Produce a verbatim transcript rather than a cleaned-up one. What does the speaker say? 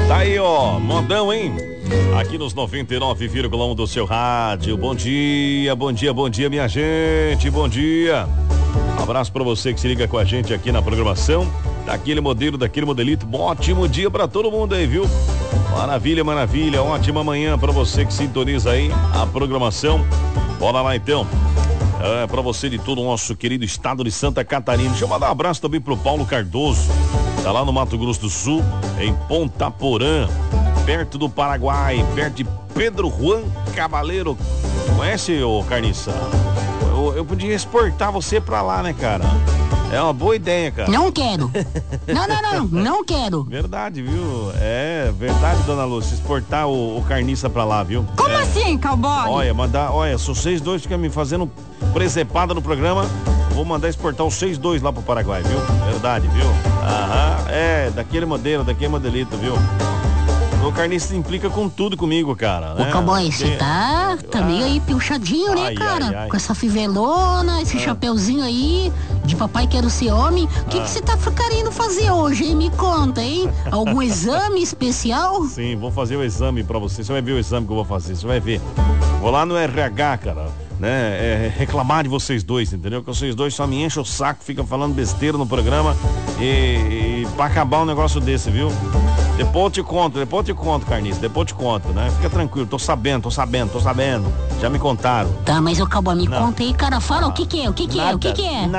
Tá aí, ó, modão, hein? Aqui nos noventa e nove vírgula um do seu rádio. Bom dia, bom dia, bom dia, minha gente. Bom dia. Abraço pra você que se liga com a gente aqui na programação. Daquele modelo, daquele modelito. Bom, ótimo dia pra todo mundo aí, viu? Maravilha, maravilha. Ótima manhã pra você que sintoniza aí a programação. Bora lá então. É, pra você de todo o nosso querido estado de Santa Catarina. Deixa eu mandar um abraço também pro Paulo Cardoso. Tá lá no Mato Grosso do Sul, em Ponta Porã, perto do Paraguai, perto de Pedro Juan Cavaleiro. Conhece, ô Carniça? Eu, eu podia exportar você pra lá, né, cara? É uma boa ideia, cara. Não quero. Não, não, não, não quero. Verdade, viu? É verdade, dona Lúcia, exportar o, o Carniça pra lá, viu? Como é. assim, cowboy? Olha, mandar, olha, se vocês dois ficam me fazendo presepada no programa, vou mandar exportar os seis dois lá pro Paraguai, viu? Verdade, viu? Aham, é, daquele modelo, daquele modelito, viu? O Carniça implica com tudo comigo, cara. Ô, né? cowboy, você Porque... tá, tá meio ah. aí pilchadinho, né, Ai, cara? ai, ai. Com essa fivelona, esse Ah. chapeuzinho aí, de papai quero ser homem. O que Ah. que você tá querendo fazer hoje, hein? Me conta, hein? Algum exame especial? Sim, vou fazer o exame pra você. Você vai ver o exame que eu vou fazer, você vai ver. Vou lá no R H, cara, né? É, reclamar de vocês dois, entendeu? Que vocês dois só me enchem o saco, ficam falando besteira no programa e, e pra acabar um negócio desse, viu? Depois eu te conto, depois eu te conto, Carniça, depois eu te conto, né? Fica tranquilo, tô sabendo, tô sabendo, tô sabendo. Já me contaram. Tá, mas o cowboy, me Não. conta aí, cara. Fala o que que é, o que que é, o que que é?